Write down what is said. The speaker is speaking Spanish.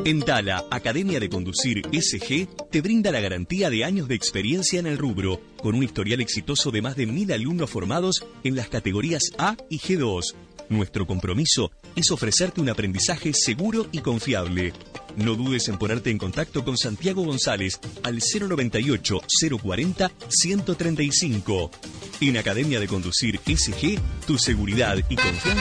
En Tala, Academia de Conducir SG te brinda la garantía de años de experiencia en el rubro, con un historial exitoso de más de 1000 alumnos formados en las categorías A y G2. Nuestro compromiso es ofrecerte un aprendizaje seguro y confiable. No dudes en ponerte en contacto con Santiago González al 098-040-135. En Academia de Conducir SG, tu seguridad y confianza